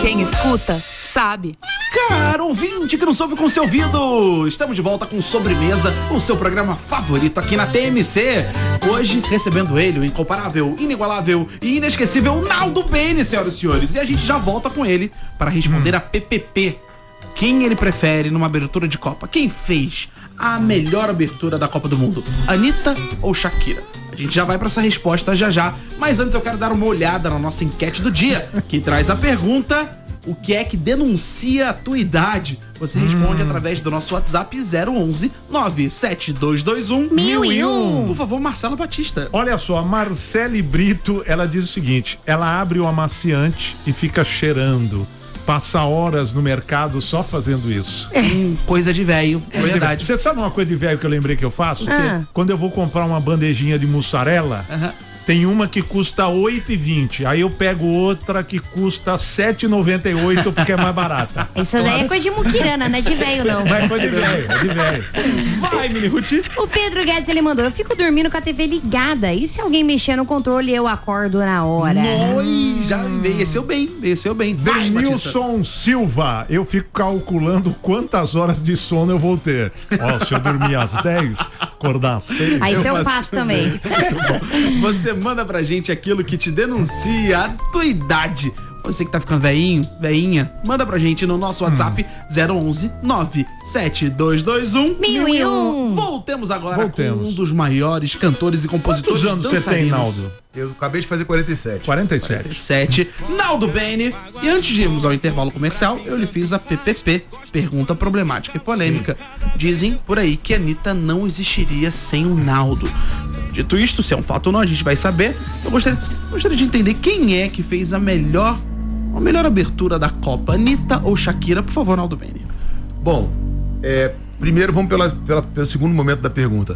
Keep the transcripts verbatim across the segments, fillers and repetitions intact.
Quem escuta, sabe. Caro ouvinte que não soube com seu ouvido, estamos de volta com Sobremesa, o seu programa favorito aqui na T M C. Hoje, recebendo ele, o incomparável, inigualável e inesquecível Naldo Bene, senhoras e senhores. E a gente já volta com ele para responder hum. a P P P. Quem ele prefere numa abertura de Copa? Quem fez a melhor abertura da Copa do Mundo? Anitta ou Shakira? A gente já vai para essa resposta já já, mas antes eu quero dar uma olhada na nossa enquete do dia, que traz a pergunta: o que é que denuncia a tua idade? Você responde hum. através do nosso WhatsApp zero onze nove sete dois dois um mil e um. Por favor, Marcela Batista. Olha só, a Marcele Brito, ela diz o seguinte: ela abre o amaciante e fica cheirando. Passa horas no mercado só fazendo isso. É. Hum, coisa de velho, é verdade. Você sabe uma coisa de velho que eu lembrei que eu faço? Ah. Quando eu vou comprar uma bandejinha de mussarela, uh-huh. tem uma que custa oito reais e vinte centavos. Aí eu pego outra que custa sete reais e noventa e oito centavos porque é mais barata. Isso daí é coisa de muquirana, não é de velho, não. Não é coisa de velho, é de velho. Vai, Mini Ruth. O Pedro Guedes, ele mandou: eu fico dormindo com a T V ligada. E se alguém mexer no controle, eu acordo na hora? Oi, já envelheceu bem, envelheceu bem. Vai, Denilson Silva, eu fico calculando quantas horas de sono eu vou ter. Ó, se eu dormir às dez, acordar às seis. Aí isso eu, eu faço também. Muito bom. Você manda pra gente aquilo que te denuncia a tua idade. Você que tá ficando velhinho, velhinha, manda pra gente no nosso WhatsApp hum. zero onze nove sete dois dois um mil e um. Voltemos agora Voltemos. com um dos maiores cantores e compositores. Quantos anos você tem, Naldo? Eu acabei de fazer quarenta e sete. quarenta e sete. quarenta e sete. Naldo Bene. E antes de irmos ao intervalo comercial, eu lhe fiz a P P P, pergunta problemática e polêmica. Sim. Dizem por aí que a Anitta não existiria sem o Naldo. Dito isto, se é um fato ou não, a gente vai saber. Eu gostaria de, gostaria de entender quem é que fez a melhor, a melhor abertura da Copa, Anitta ou Shakira? Por favor, Naldo Bene. Bom, é, primeiro vamos pela, pela, pelo segundo momento da pergunta.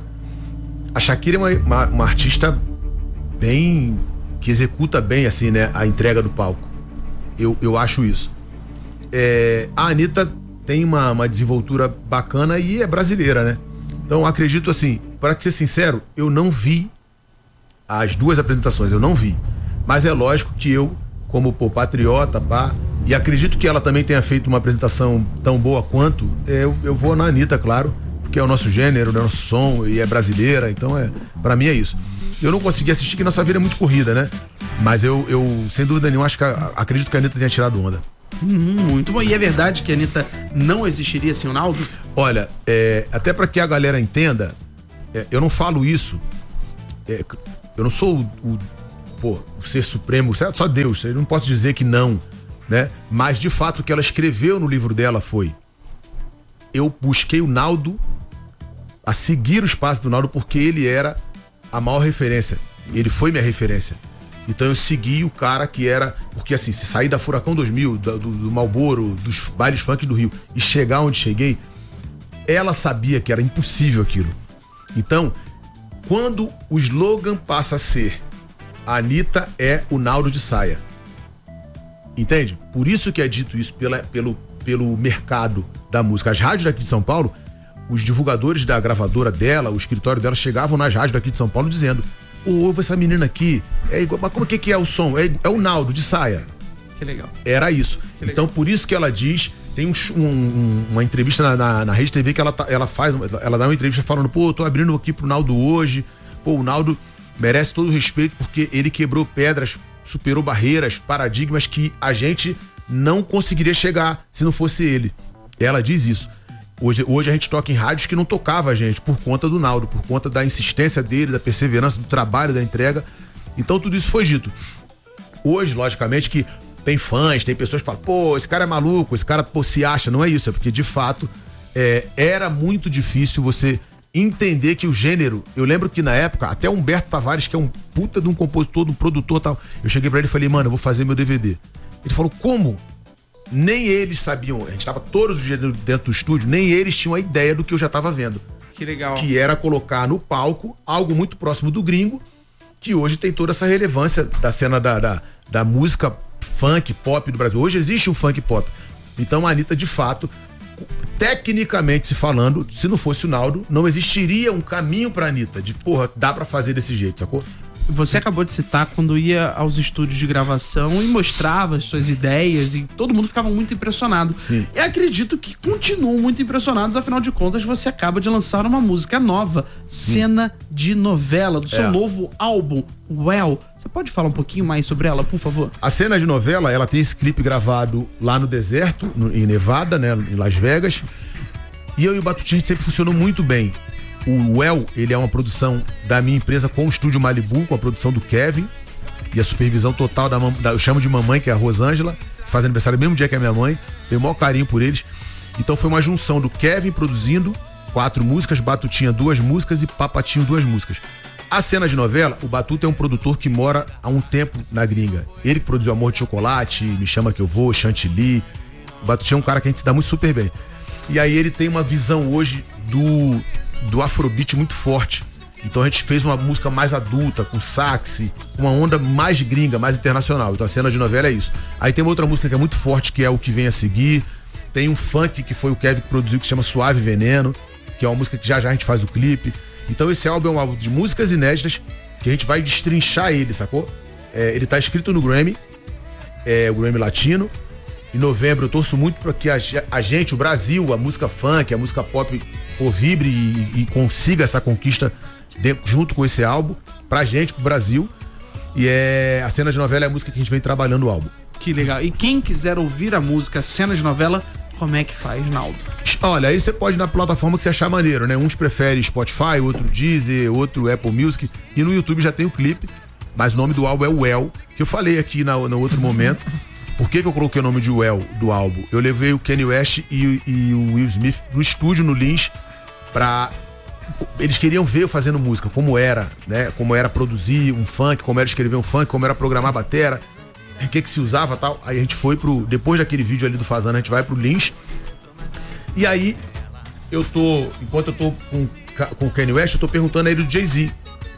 A Shakira é uma, uma, uma artista bem, que executa bem assim, né, a entrega do palco. Eu, eu acho isso. É, a Anitta tem uma, uma desenvoltura bacana e é brasileira, né? Então acredito assim, para ser sincero, eu não vi as duas apresentações, eu não vi. Mas é lógico que eu, como pô, patriota, pá, e acredito que ela também tenha feito uma apresentação tão boa quanto, eu, eu vou na Anitta, claro, porque é o nosso gênero, é o nosso som e é brasileira, então é, pra mim é isso. Eu não consegui assistir, que nossa vida é muito corrida, né? Mas eu, eu sem dúvida nenhuma, acho que a, acredito que a Anitta tenha tirado onda. Hum, muito bom. E é verdade que a Anitta não existiria sem o Naldo? Olha, é, até para que a galera entenda, é, eu não falo isso, é, eu não sou o, o, pô, o ser supremo, só Deus, eu não posso dizer que não, né? Mas de fato o que ela escreveu no livro dela foi: eu busquei o Naldo, a seguir os passos do Naldo, porque ele era a maior referência, ele foi minha referência. Então eu segui o cara que era, porque assim, se sair da Furacão dois mil, do, do, do Marlboro, dos bailes funk do Rio e chegar onde cheguei, ela sabia que era impossível aquilo. Então, quando o slogan passa a ser: a Anitta é o Naldo de saia, entende? Por isso que é dito isso pela, pelo, pelo mercado da música. As rádios daqui de São Paulo, os divulgadores da gravadora dela, o escritório dela, chegavam nas rádios daqui de São Paulo dizendo: ouve essa menina aqui, é igual, mas como que, que é o som? É, é o Naldo de saia. Que legal. Era isso. Que então, por isso que ela diz, tem um, um, uma entrevista na, na, na Rede T V que ela, tá, ela faz, ela dá uma entrevista falando: pô, eu tô abrindo aqui pro Naldo hoje, pô, o Naldo merece todo o respeito porque ele quebrou pedras, superou barreiras, paradigmas que a gente não conseguiria chegar se não fosse ele. Ela diz isso. Hoje, hoje a gente toca em rádios que não tocava a gente por conta do Naldo, por conta da insistência dele, da perseverança, do trabalho, da entrega. Então tudo isso foi dito. Hoje, logicamente, que tem fãs, tem pessoas que falam: pô, esse cara é maluco, esse cara, pô, se acha. Não é isso, é porque de fato é, era muito difícil você entender que o gênero... Eu lembro que na época, até Humberto Tavares, que é um puta de um compositor, de um produtor e tal, eu cheguei pra ele e falei: mano, eu vou fazer meu D V D. Ele falou: como? Nem eles sabiam, a gente tava todos os dias dentro do estúdio, nem eles tinham a ideia do que eu já tava vendo. Que legal. Que era colocar no palco algo muito próximo do gringo, que hoje tem toda essa relevância da cena da, da, da música funk, pop do Brasil. Hoje existe um funk pop. Então a Anitta, de fato, tecnicamente se falando, se não fosse o Naldo, não existiria um caminho pra Anitta, de porra, dá pra fazer desse jeito, sacou? Você acabou de citar quando ia aos estúdios de gravação e mostrava as suas ideias e todo mundo ficava muito impressionado. Sim. Eu acredito que continuam muito impressionados, afinal de contas você acaba de lançar uma música nova, Cena de Novela, do seu É. novo álbum, Well. Você pode falar um pouquinho mais sobre ela, por favor? A Cena de Novela, ela tem esse clipe gravado lá no deserto, no, em Nevada, né, em Las Vegas. E eu e o Batutinha, a gente sempre funcionou muito bem. O Well, ele é uma produção da minha empresa com o Estúdio Malibu, com a produção do Kevin e a supervisão total da, da eu chamo de mamãe, que é a Rosângela, que faz aniversário no mesmo dia que a minha mãe. Tenho o maior carinho por eles. Então foi uma junção do Kevin produzindo quatro músicas, Batutinha duas músicas e Papatinho duas músicas. A Cena de Novela, o Batuta é um produtor que mora há um tempo na gringa. Ele que produziu Amor de Chocolate, Me Chama Que Eu Vou, Chantilly. O Batutinha é um cara que a gente se dá muito super bem. E aí ele tem uma visão hoje do, do Afrobeat muito forte. Então a gente fez uma música mais adulta, com sax, uma onda mais gringa, mais internacional. Então a Cena de Novela é isso. Aí tem uma outra música que é muito forte, que é O Que Vem a Seguir. Tem um funk que foi o Kevin que produziu, que se chama Suave Veneno, que é uma música que já já a gente faz o clipe. Então esse álbum é um álbum de músicas inéditas que a gente vai destrinchar ele, sacou? É, ele tá escrito no Grammy, é, o Grammy Latino. Em novembro eu torço muito para que a, a gente, o Brasil, a música funk, a música pop, pô, vibre e, e consiga essa conquista de, junto com esse álbum, pra gente, pro Brasil. E é, a Cena de Novela é a música que a gente vem trabalhando o álbum. Que legal. E quem quiser ouvir a música Cena de Novela, como é que faz, Naldo? Olha, aí você pode ir na plataforma que você achar maneiro, né? Uns preferem Spotify, outro Deezer, outro Apple Music. E no YouTube já tem o clipe, mas o nome do álbum é Well, que eu falei aqui na, no outro momento. Por que que eu coloquei o nome de Well do álbum? Eu levei o Kanye West e, e o Will Smith no estúdio, no Lins, pra... Eles queriam ver eu fazendo música, como era, né? Como era produzir um funk, como era escrever um funk, como era programar batera, o que que se usava e tal. Aí a gente foi pro... Depois daquele vídeo ali do Fazano, a gente vai pro Lins. E aí, eu tô... Enquanto eu tô com, com o Kanye West, eu tô perguntando a ele do Jay-Z.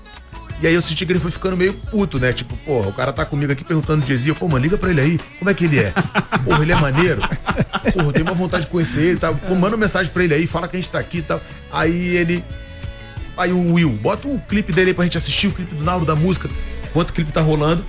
E aí eu senti que ele foi ficando meio puto, né? Tipo, porra, o cara tá comigo aqui perguntando do Jay-Z. Eu, pô, mano, liga pra ele aí. Como é que ele é? Porra, ele é maneiro? Porra, eu tenho uma vontade de conhecer ele e tal. Pô, manda uma mensagem pra ele aí, fala que a gente tá aqui e tal. Aí ele... Aí o Will, bota o clipe dele aí pra gente assistir, o clipe do Naldo, da música. Enquanto o clipe tá rolando,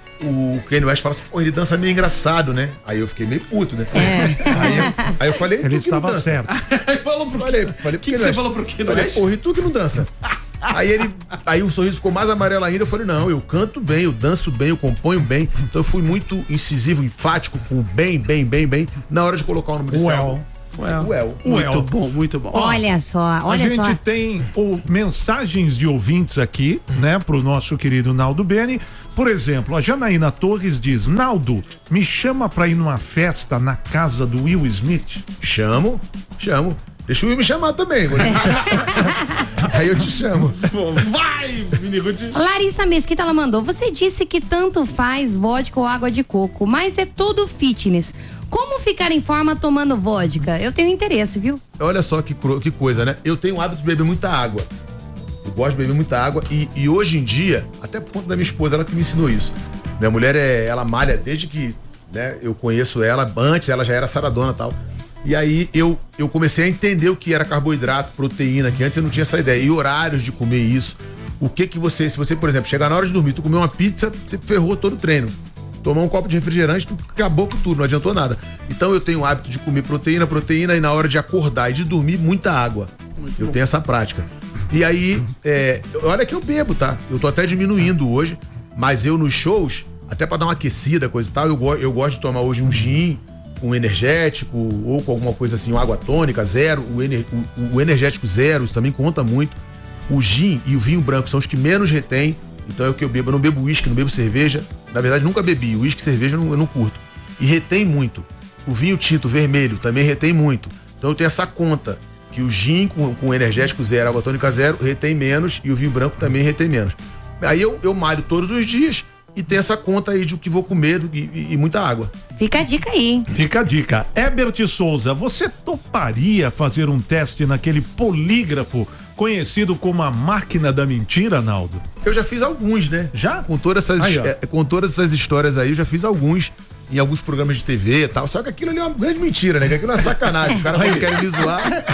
o Kanye West fala assim, pô, ele dança meio engraçado, né? Aí eu fiquei meio puto, né? É. Aí, eu, aí eu falei, Ele estava certo. Aí falou pro Falei, falei O que, que você falou pro Kanye Falei, West? porra, e tu que não dança? Aí ele, aí o sorriso ficou mais amarelo ainda. Eu falei, não, eu canto bem, eu danço bem, eu componho bem. Então eu fui muito incisivo, enfático, com bem, bem, bem, bem, na hora de colocar o nome desse Well. álbum. Well. Well. Muito Well. bom, muito bom. Olha só, olha a gente só. tem o, mensagens de ouvintes aqui, né, pro nosso querido Naldo Beni. Por exemplo, a Janaína Torres diz: Naldo, me chama pra ir numa festa na casa do Will Smith. Chamo, chamo. Deixa o Will me chamar também. Vou te chamar. Aí eu te chamo. Vai, Mini Ruth. Larissa Mesquita, ela mandou: você disse que tanto faz vodka ou água de coco, mas é tudo fitness. Como ficar em forma tomando vodka? Eu tenho interesse, viu? Olha só que, que coisa, né? Eu tenho o hábito de beber muita água. Eu gosto de beber muita água e, e hoje em dia, até por conta da minha esposa, ela que me ensinou isso. Minha mulher, é, ela malha desde que, né, eu conheço ela. Antes ela já era saradona e tal. E aí eu, eu comecei a entender o que era carboidrato, proteína, que antes eu não tinha essa ideia. E horários de comer isso. O que que você, se você, por exemplo, chegar na hora de dormir, tu comer uma pizza, você ferrou todo o treino. Tomar um copo de refrigerante, tu acabou com tudo, não adiantou nada. Então eu tenho o hábito de comer proteína, proteína e na hora de acordar e de dormir, muita água. Muito eu bom. Tenho essa prática. E aí, é, olha que eu bebo, tá? Eu tô até diminuindo hoje, mas eu nos shows, até pra dar uma aquecida, coisa e tal, eu, go eu gosto de tomar hoje um gin, um energético, ou com alguma coisa assim, uma água tônica, zero, o, ener o, o energético zero, isso também conta muito. O gin e o vinho branco são os que menos retém. Então é o que eu bebo. Eu não bebo uísque, não bebo cerveja. Na verdade, nunca bebi. Uísque e cerveja eu não, eu não curto. E retém muito. O vinho tinto vermelho também retém muito. Então eu tenho essa conta, que o gin com, com energético zero, água tônica zero, retém menos, e o vinho branco também retém menos. Aí eu, eu malho todos os dias e tenho essa conta aí de o que vou comer e, e, e muita água. Fica a dica aí, hein? Fica a dica. Herbert Souza, você toparia fazer um teste naquele polígrafo conhecido como a máquina da mentira, Naldo? Eu já fiz alguns, né? Já? Com todas essas, aí, é, com todas essas histórias aí, eu já fiz alguns em alguns programas de T V e tal. Só que aquilo ali é uma grande mentira, né? Que aquilo é sacanagem. O cara quando quer me zoar.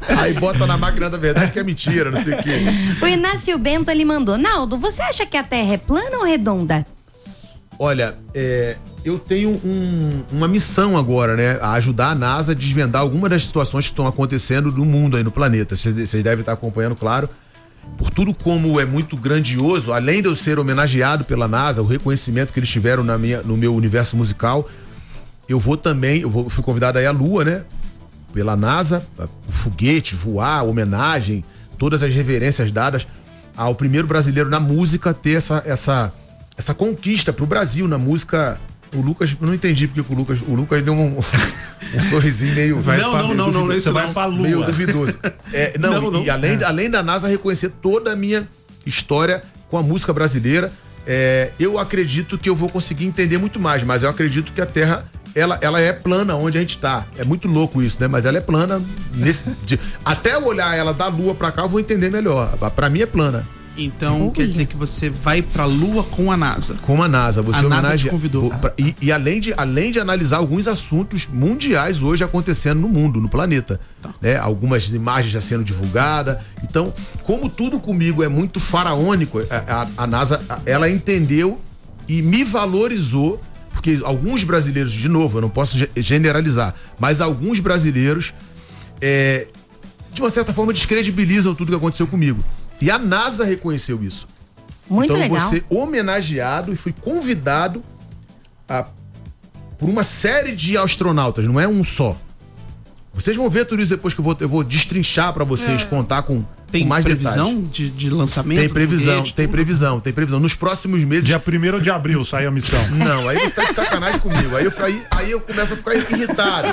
Aí bota na máquina da verdade que é mentira, não sei o quê. O Inácio Bento, ele mandou: Naldo, você acha que a Terra é plana ou redonda? Olha, é, eu tenho um, uma missão agora, né? A ajudar a NASA a desvendar algumas das situações que estão acontecendo no mundo aí, no planeta. Vocês devem estar acompanhando, claro. Por tudo como é muito grandioso, além de eu ser homenageado pela NASA, o reconhecimento que eles tiveram na minha, no meu universo musical, eu vou também, eu vou, fui convidado aí à Lua, né? Pela NASA, o foguete, voar, homenagem, todas as reverências dadas ao primeiro brasileiro na música ter essa... essa essa conquista pro Brasil na música. O Lucas, eu não entendi porque o Lucas, o Lucas deu um, um sorrisinho meio. Vai não, pra, não, não, não, não, isso vai não. Pra Lua. Meio duvidoso. É, não, não, não, e além, é. além da NASA reconhecer toda a minha história com a música brasileira, é, eu acredito que eu vou conseguir entender muito mais, mas eu acredito que a Terra, ela, ela é plana onde a gente tá. É muito louco isso, né? Mas ela é plana. Nesse, de, até eu olhar ela da Lua pra cá, eu vou entender melhor. Pra mim é plana. Então, Ui. quer dizer que você vai pra Lua com a NASA. Com a NASA. Você a NASA homenagea... te convidou. E, e além, de, além de analisar alguns assuntos mundiais hoje acontecendo no mundo, no planeta. Tá. Né? Algumas imagens já sendo divulgadas. Então, como tudo comigo é muito faraônico, a, a, a NASA, ela entendeu e me valorizou, porque alguns brasileiros, de novo, eu não posso generalizar, mas alguns brasileiros, é, de uma certa forma, descredibilizam tudo que aconteceu comigo. E a NASA reconheceu isso. Muito então, legal. Então eu vou ser homenageado e fui convidado a, por uma série de astronautas, não é um só. Vocês vão ver tudo isso depois que eu vou, eu vou destrinchar pra vocês, é. contar com, tem com mais previsão detalhes. De, de lançamento? Tem previsão, foguete, tem tudo. previsão, tem previsão. Nos próximos meses... Dia primeiro de abril sai a missão. Não, aí você tá de sacanagem comigo. Aí eu, aí, aí eu começo a ficar irritado.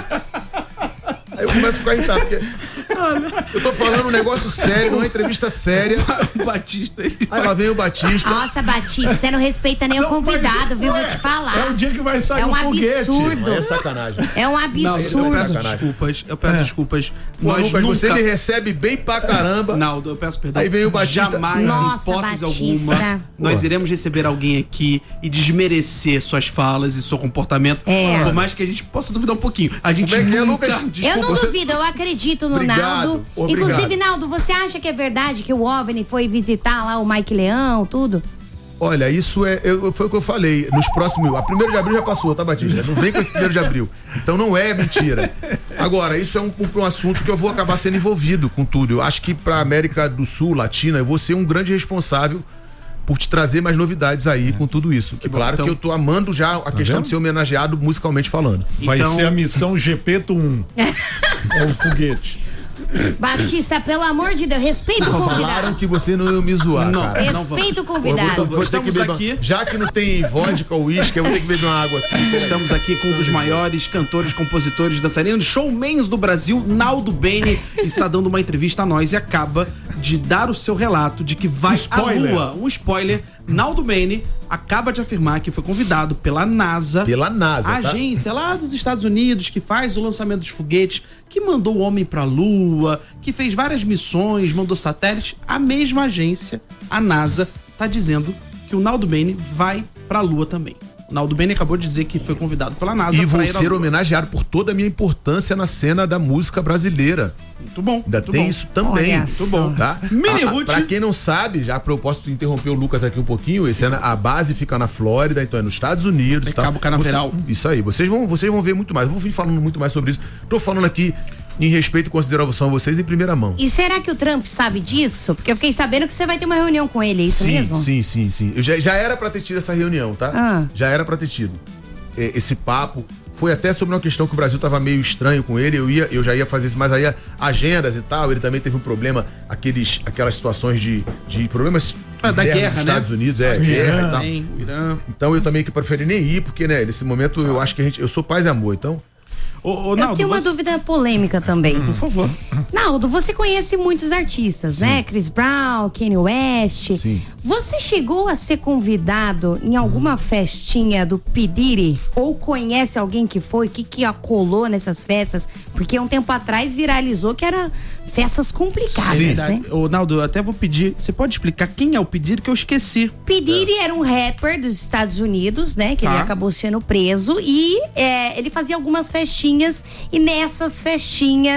Aí eu começo a ficar irritado, porque eu tô falando um negócio sério, uma entrevista séria. O Batista. Ele aí lá vem o Batista. Nossa, Batista, você não respeita nem não, o convidado, mas, viu? Ué, vou te falar. É o dia que vai sair é um o foguete. absurdo. É sacanagem. É um absurdo. Não, eu peço desculpas. Eu peço é. desculpas. Pô, Nós Lucas, nunca... você me recebe bem pra caramba. Naldo, eu peço perdão. Aí vem o Batista. Jamais, Nossa, hipótese Batista. alguma, nós Pô. iremos receber alguém aqui e desmerecer suas falas e seu comportamento. É. Por mais que a gente possa duvidar um pouquinho. A gente Como é que é, nunca... Lucas? Eu não você... duvido, eu acredito no Obrigado. Naldo. Obrigado. Inclusive, Naldo, você acha que é verdade que o OVNI foi visitar lá o Mike Leão, tudo? Olha, isso é, eu, foi o que eu falei. Nos próximos. A primeiro de abril já passou, tá, Batista? Não vem com esse primeiro de abril. Então não é mentira. Agora, isso é um, um assunto que eu vou acabar sendo envolvido com tudo. Eu acho que pra América do Sul, Latina, eu vou ser um grande responsável por te trazer mais novidades aí é. com tudo isso. Que claro então, que eu tô amando já a tá questão vendo? de ser homenageado musicalmente falando. Vai então... ser a missão Gepeto um. É o foguete. Batista, pelo amor de Deus, respeita não, o convidado. Falaram que você não ia me zoar, não, cara. Respeita o convidado. Vou, vou, vou ter que beber, aqui. Já que não tem vodka ou uísque, eu vou ter que beber uma água aqui. Estamos aqui com um dos maiores cantores, compositores, dançarinos, showmans do Brasil, Naldo Bene, está dando uma entrevista a nós e acaba de dar o seu relato de que vai spoiler. à Lua. Um spoiler. Naldo Bene acaba de afirmar que foi convidado pela NASA, pela NASA, a agência tá? lá dos Estados Unidos que faz o lançamento dos foguetes, que mandou o homem pra Lua, que fez várias missões, mandou satélites. A mesma agência, a NASA, tá dizendo que o Naldo Bene vai pra Lua também. O Naldo Bene acabou de dizer que foi convidado pela NASA e vou ir ser homenageado por toda a minha importância na cena da música brasileira. Muito bom. Ainda muito tem bom. isso também. Olha muito bom, tá? Mini a, a, Ruth. Pra quem não sabe, já eu posso interromper o Lucas aqui um pouquinho, esse, a base fica na Flórida, então é nos Estados Unidos. É tá? Cabo Canaveral. Você, isso aí, vocês vão, vocês vão ver muito mais. Eu vou vir falando muito mais sobre isso. Tô falando aqui em respeito e consideração a vocês em primeira mão. E será que o Trump sabe disso? Porque eu fiquei sabendo que você vai ter uma reunião com ele, é isso sim, mesmo? Sim, sim, sim. Eu já, já era pra ter tido essa reunião, tá? Ah. Já era pra ter tido. É, esse papo. Foi até sobre uma questão que o Brasil tava meio estranho com ele, eu, ia, eu já ia fazer isso, mas aí agendas e tal, ele também teve um problema, aqueles, aquelas situações de, de problemas ah, da guerra, dos né? Estados Unidos, é, a guerra Irã, e tal. hein, Irã. Então eu também que preferi nem ir, porque, né, nesse momento eu acho que a gente, eu sou paz e amor, então... Ô, ô, eu Naldo, tenho uma você... dúvida polêmica também. Por favor. Naldo, você conhece muitos artistas, Sim. né? Chris Brown, Kanye West. Sim. Você chegou a ser convidado em alguma festinha do P. Diddy? Ou conhece alguém que foi, que, que colou nessas festas? Porque um tempo atrás viralizou que era festas complicadas, Sim. né? Ô, Naldo, eu até vou pedir, você pode explicar quem é o P. Diddy, que eu esqueci. P. Diddy é. era um rapper dos Estados Unidos, né? Que tá. ele acabou sendo preso e é, ele fazia algumas festinhas e nessas festinhas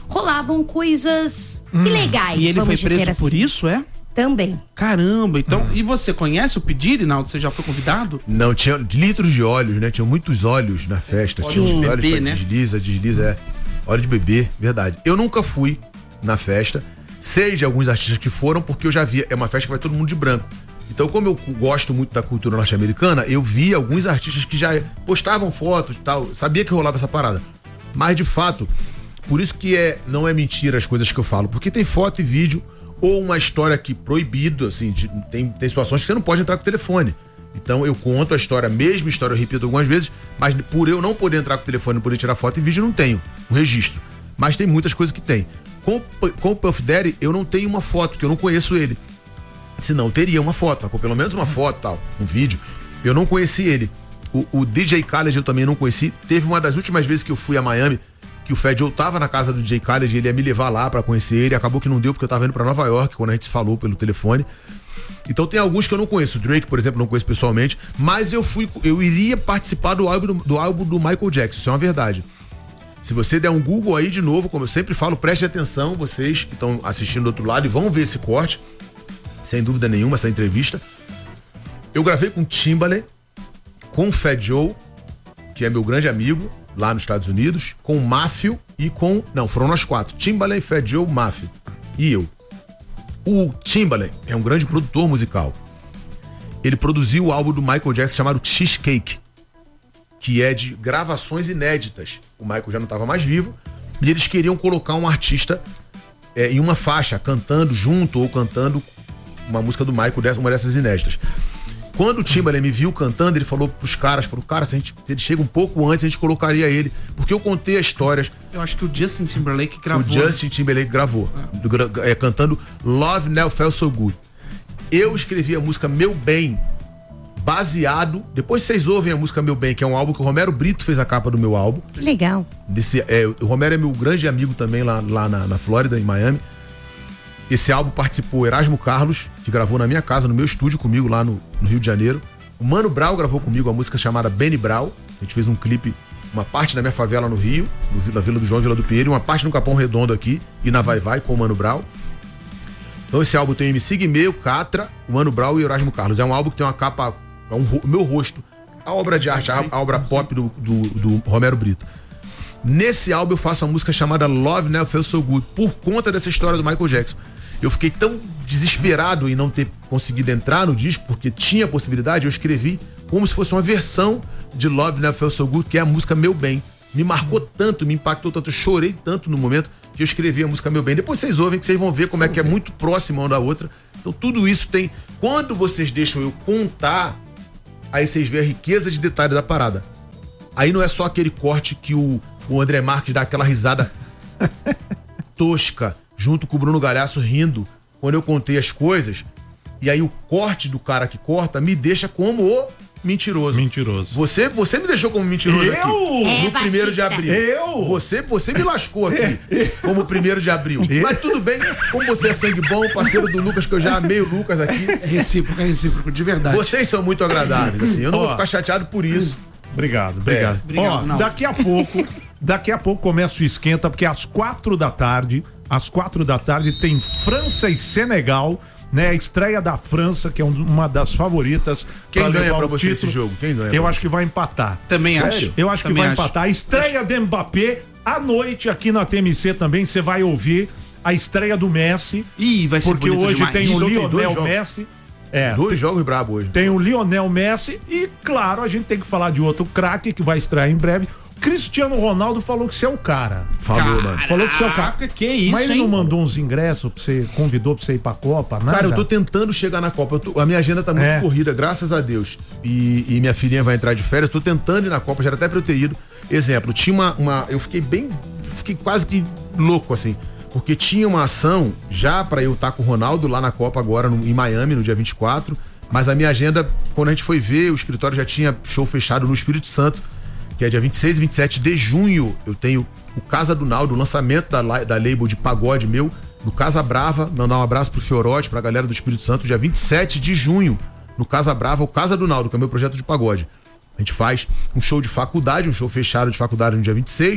rolavam coisas hum. ilegais. E ele foi preso assim. por isso, é? Também. Caramba, então, hum. e você conhece o P. Diddy, Naldo? Você já foi convidado? Não, tinha litros de óleos, né? Tinha muitos óleos na festa. Óleo de bebê, óleos, né? Desliza, desliza, é. Óleo de bebê, verdade. Eu nunca fui na festa. Sei de alguns artistas que foram, porque eu já vi, é uma festa que vai todo mundo de branco. Então, como eu gosto muito da cultura norte-americana, eu vi alguns artistas que já postavam fotos e tal, sabia que rolava essa parada. Mas, de fato, por isso que é, não é mentira as coisas que eu falo, porque tem foto e vídeo, ou uma história que proibido, assim, de, tem, tem situações que você não pode entrar com o telefone. Então, eu conto a história, a mesma história, eu repito algumas vezes, mas por eu não poder entrar com o telefone, não poder tirar foto e vídeo, eu não tenho o registro. Mas tem muitas coisas que tem. Com, com o Puff Daddy, eu não tenho uma foto, porque eu não conheço ele. Senão, teria uma foto, sacou? Pelo menos uma foto, tal, um vídeo. Eu não conheci ele. O, o D J Khaled eu também não conheci. Teve uma das últimas vezes que eu fui a Miami, que o Fat Joe tava na casa do D J Khaled, ele ia me levar lá pra conhecer ele, acabou que não deu porque eu tava indo pra Nova York, quando a gente se falou pelo telefone. Então tem alguns que eu não conheço. O Drake, por exemplo, não conheço pessoalmente, mas eu fui, eu iria participar do álbum do, do álbum do Michael Jackson, isso é uma verdade. Se você der um Google aí de novo, como eu sempre falo, preste atenção, vocês que estão assistindo do outro lado, e vão ver esse corte, sem dúvida nenhuma, essa entrevista. Eu gravei com Timbaland, com o Fat Joe, que é meu grande amigo, lá nos Estados Unidos, com o Mafio e com... Não, foram nós quatro. Timbaland, Fat Joe, Mafio e eu. O Timbaland é um grande produtor musical. Ele produziu o álbum do Michael Jackson chamado Cheesecake, que é de gravações inéditas. O Michael já não estava mais vivo e eles queriam colocar um artista é, em uma faixa, cantando junto ou cantando uma música do Michael, dessa, uma dessas inéditas. Quando o Timbaland me viu cantando, ele falou pros caras, falou, cara, se, a gente, se ele chega um pouco antes, a gente colocaria ele, porque eu contei as histórias. Eu acho que o Justin Timberlake gravou. O Justin Timberlake gravou, é. É, cantando Love Never Felt So Good. Eu escrevi a música Meu Bem, baseado, depois vocês ouvem a música Meu Bem, que é um álbum que o Romero Brito fez a capa do meu álbum. Que legal. Desse, é, o Romero é meu grande amigo também lá, lá na, na Flórida, em Miami. Esse álbum participou Erasmo Carlos, que gravou na minha casa, no meu estúdio comigo lá no, no Rio de Janeiro. O Mano Brown gravou comigo a música chamada Benny Brown. A gente fez um clipe, uma parte na minha favela no Rio, no, na Vila do João, Vila do Pinheiro, e uma parte no Capão Redondo aqui, e na Vai Vai com o Mano Brown. Então esse álbum tem o M C Guimê, o Catra, o Mano Brown e o Erasmo Carlos. É um álbum que tem uma capa, é um, o meu rosto, a obra de arte, a, a obra pop do, do, do Romero Brito. Nesse álbum eu faço uma música chamada Love Never Felt So Good, por conta dessa história do Michael Jackson. Eu fiquei tão desesperado em não ter conseguido entrar no disco, porque tinha a possibilidade, eu escrevi como se fosse uma versão de Love Never Felt So Good, que é a música Meu Bem. Me marcou tanto, me impactou tanto, eu chorei tanto no momento que eu escrevi a música Meu Bem. Depois vocês ouvem que vocês vão ver como é que é muito próximo uma da outra. Então tudo isso tem... Quando vocês deixam eu contar, aí vocês veem a riqueza de detalhe da parada. Aí não é só aquele corte que o, o André Marques dá aquela risada tosca, junto com o Bruno Galhaço rindo, quando eu contei as coisas, e aí o corte do cara que corta me deixa como o mentiroso. Mentiroso. Você, você me deixou como mentiroso eu? aqui. É, no primeiro de abril. Eu? Você, você me lascou aqui como primeiro de abril. Mas tudo bem, como você é sangue bom, parceiro do Lucas, que eu já amei o Lucas aqui. É recíproco, é recíproco, de verdade. Vocês são muito agradáveis, assim. Eu não Ó, vou ficar chateado por isso. Obrigado, obrigado. É. Obrigado, Ó, não. daqui a pouco, daqui a pouco começa o esquenta, porque às quatro da tarde, às quatro da tarde tem França e Senegal, né? A estreia da França, que é um- uma das favoritas. Quem pra ganha levar pra o você esse título. jogo? Quem ganha Eu pra acho que vai empatar. Também Sério? acho. Eu acho que Também vai acho. empatar. A estreia do Mbappé, à noite aqui na T M C também, você vai ouvir a estreia do Messi, Ih, vai ser porque bonito hoje demais. tem o Então tem dois Lionel jogos. Messi. É, Dois jogos brabos hoje. tem o Lionel Messi e, claro, a gente tem que falar de outro craque que vai estrear em breve. Cristiano Ronaldo falou que você é o cara. Falou, mano. Falou que você é o cara. Caraca, que isso, Mas ele hein? não mandou uns ingressos pra você, convidou pra você ir pra Copa, nada? Cara, eu tô tentando chegar na Copa. Eu tô- a minha agenda tá muito É. corrida, graças a Deus. E, e minha filhinha vai entrar de férias. Tô tentando ir na Copa, já era até pra eu ter ido. Exemplo, tinha uma, uma- eu fiquei bem. Fiquei quase que louco, assim. Porque tinha uma ação já pra eu estar com o Ronaldo lá na Copa agora, no- em Miami, no dia vinte e quatro. Mas a minha agenda, quando a gente foi ver, o escritório já tinha show fechado no Espírito Santo, que é dia vinte e seis e vinte e sete de junho. Eu tenho o Casa do Naldo, o lançamento da, la- da label de pagode meu, no Casa Brava. Mandar um abraço pro Fiorote, pra galera do Espírito Santo, dia vinte e sete de junho, no Casa Brava, o Casa do Naldo, que é o meu projeto de pagode. A gente faz um show de faculdade, um show fechado de faculdade no dia vinte e seis.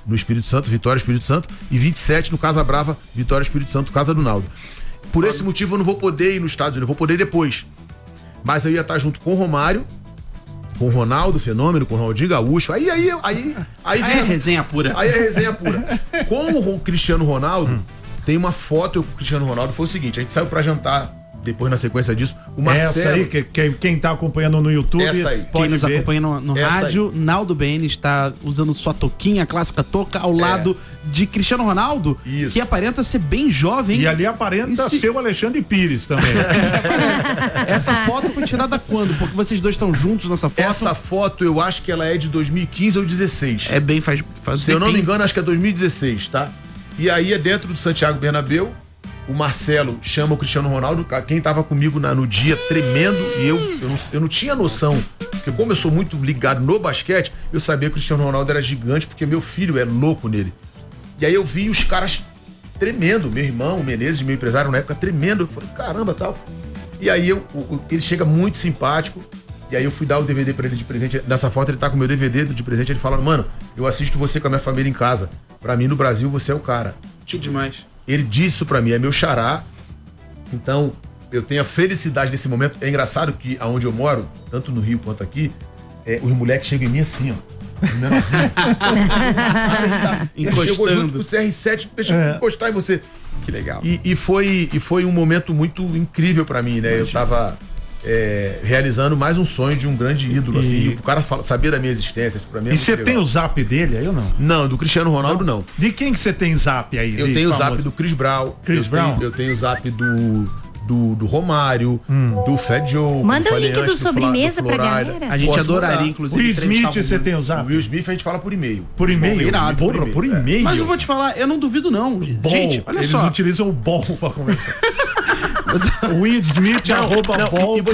no Espírito Santo, Vitória, Espírito Santo, e vinte e sete no Casa Brava, Vitória, Espírito Santo, Casa do Naldo. Por esse motivo eu não vou poder ir nos Estados Unidos, eu vou poder ir depois. Mas eu ia estar junto com o Romário, com o Ronaldo Fenômeno, com o Ronaldinho Gaúcho. Aí, aí, aí, aí, aí vem é resenha pura. Aí é resenha pura. Com o Cristiano Ronaldo, hum. tem uma foto com o Cristiano Ronaldo, foi o seguinte, a gente saiu pra jantar depois na sequência disso, o Marcelo... Essa aí, que, que, quem tá acompanhando no YouTube... Essa aí. Quem nos ver. acompanha no, no rádio, aí. Naldo Bene está usando sua toquinha, a clássica toca, ao é. lado de Cristiano Ronaldo, Isso. que aparenta ser bem jovem. E ali aparenta se... ser o Alexandre Pires também. Essa foto foi tirada quando? Porque vocês dois estão juntos nessa foto? Essa foto eu acho que ela é de dois mil e quinze ou dezesseis. É bem, faz... faz Se eu não me engano, acho que é dois mil e dezesseis, tá? E aí é dentro do Santiago Bernabéu. O Marcelo chama o Cristiano Ronaldo, quem tava comigo na, no dia tremendo, e eu, eu, não, eu não tinha noção, porque como eu sou muito ligado no basquete, eu sabia que o Cristiano Ronaldo era gigante, porque meu filho é louco nele. E aí eu vi os caras tremendo, meu irmão, o Menezes, meu empresário na época, tremendo, eu falei, caramba, tal. E aí eu, o, ele chega muito simpático, e aí eu fui dar o D V D pra ele de presente, nessa foto ele tá com o meu D V D de presente, ele fala, mano, eu assisto você com a minha família em casa, pra mim no Brasil você é o cara. Que demais. Ele disse isso pra mim, é meu xará. Então, eu tenho a felicidade nesse momento. É engraçado que aonde eu moro, tanto no Rio quanto aqui, é, os moleques chegam em mim assim, ó. Menorzinho. Ele chegou junto com o C R sete, deixa eu é. encostar em você. Que legal. E, e, foi, e foi um momento muito incrível pra mim, né? Imagina. Eu tava é, realizando mais um sonho de um grande ídolo, e... assim. E o cara fala, saber da minha existência, isso pra mim é E você tem o zap dele aí ou não? Não, do Cristiano Ronaldo não. não. De quem que você tem zap aí? Eu tenho o zap do Chris Brown. Chris eu Brown? Tenho, eu tenho o zap do... Do, do Romário, hum. do Fat Joe. Manda o link do sobremesa do pra galera. A gente Posso adoraria, mandar. inclusive. Will Smith, você tem o zap? O Will Smith a gente fala por e-mail. Por e-mail? Irado, por e-mail. Por e-mail. Mas eu vou te falar, eu não duvido não. Bom, gente, olha eles só. Eles utilizam o bom pra conversar. Will Smith, arroba bom. E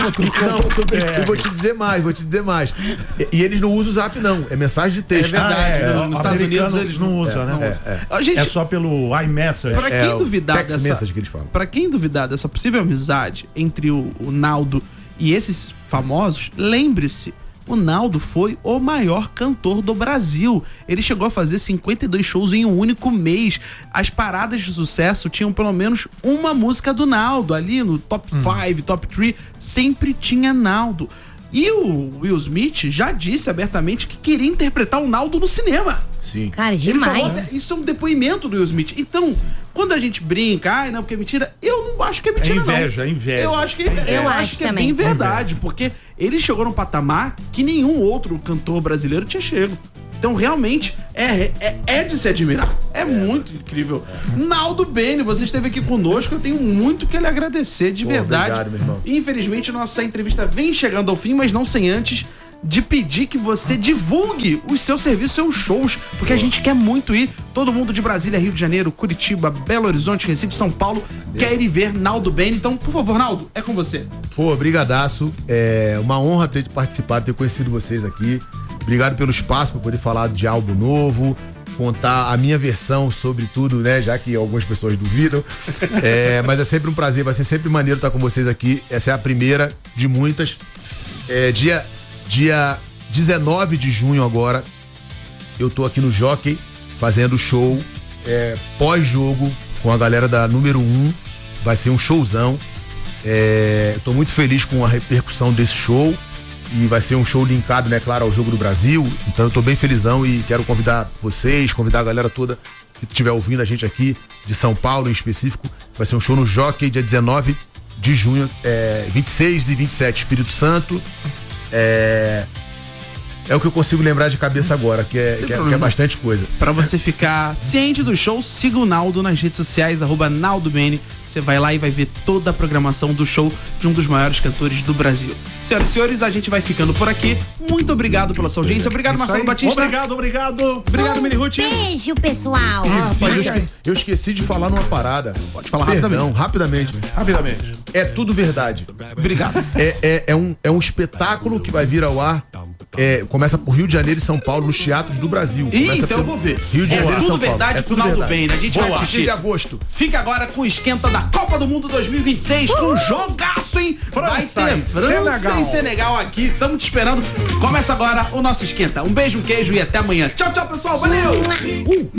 vou te dizer mais, vou te dizer mais. E, e eles não usam o zap não, é mensagem de texto. É verdade, ah, é, no, nos Estados Unidos eles não usam, é, né? É, é. A gente, é só pelo iMessage. Pra quem é, duvidar dessa, que eles falam. Pra quem duvidar dessa possível amizade entre o, o Naldo e esses famosos, lembre-se, o Naldo foi o maior cantor do Brasil. Ele chegou a fazer cinquenta e dois shows em um único mês. As paradas de sucesso tinham pelo menos uma música do Naldo. Ali no top cinco, hum. top três, sempre tinha Naldo. E o Will Smith já disse abertamente que queria interpretar o Naldo no cinema. Sim. Cara, demais. Falou, isso é um depoimento do Will Smith. Então, quando a gente brinca, ai, não, porque é mentira, eu não acho que é mentira, é inveja, não. É inveja, Eu acho que, é, eu eu acho acho que é também. bem verdade, porque ele chegou num patamar que nenhum outro cantor brasileiro tinha chego. Então, realmente, é, é, é de se admirar. É, é muito incrível. É. Naldo Bene, você esteve aqui conosco. Eu tenho muito que lhe agradecer, de Pô, verdade. Obrigado, meu irmão. Infelizmente, nossa entrevista vem chegando ao fim, mas não sem antes de pedir que você divulgue os seus serviços, seus shows, porque Pô. a gente quer muito ir. Todo mundo de Brasília, Rio de Janeiro, Curitiba, Belo Horizonte, Recife, São Paulo, Deus. quer ir ver Naldo Bene. Então, por favor, Naldo, é com você. Pô, brigadaço. É uma honra ter participado, ter conhecido vocês aqui. Obrigado pelo espaço para poder falar de álbum novo, contar a minha versão sobre tudo, né? Já que algumas pessoas duvidam. É, mas é sempre um prazer, vai ser sempre maneiro estar com vocês aqui. Essa é a primeira de muitas. É, dia, dia dezenove de junho agora, eu tô aqui no Jockey fazendo show é, pós-jogo com a galera da número um. Vai ser um showzão. É, tô muito feliz com a repercussão desse show. E vai ser um show linkado, né, claro, ao Jogo do Brasil. Então eu tô bem felizão e quero convidar vocês, convidar a galera toda que estiver ouvindo a gente aqui, de São Paulo em específico. Vai ser um show no Jockey, dia dezenove de junho, é, vinte e seis e vinte e sete, Espírito Santo. É, é o que eu consigo lembrar de cabeça agora, que é, que é, que é bastante coisa. Pra você ficar ciente do show, siga o Naldo nas redes sociais, arroba Naldo Bene. Você vai lá e vai ver toda a programação do show de um dos maiores cantores do Brasil. Senhoras e senhores, a gente vai ficando por aqui. Muito obrigado pela sua audiência. Obrigado, Marcelo aí. Batista. Obrigado, obrigado. Obrigado, Mini Ruth. Beijo, pessoal. Ah, rapaz, eu, esqueci, eu esqueci de falar numa parada. Pode falar Perdão, rapidamente. Rapidamente. Rapidamente. É tudo verdade. Obrigado. É, é, é, um, é um espetáculo que vai vir ao ar É, começa por Rio de Janeiro e São Paulo, nos teatros do Brasil. Ih, Começa então eu pelo vou ver. Rio de É Janeiro e tudo São Paulo. verdade É com tudo o Naldo verdade. Bem, né? A gente Boa, vai assistir. de agosto. Fica agora com o esquenta da Copa do Mundo dois mil e vinte e seis, com um jogaço, hein? França vai ter e França Senegal. e Senegal aqui. Estamos te esperando. Começa agora o nosso esquenta. Um beijo, um queijo e até amanhã. Tchau, tchau, pessoal. Valeu!